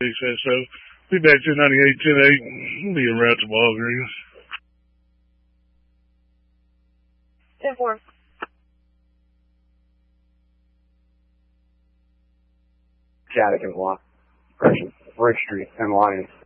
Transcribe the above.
He says so. Be back to 98.10.8. We'll be around to Walgreens. 10-4. Shattuck and Block. Bridge Street and Lions.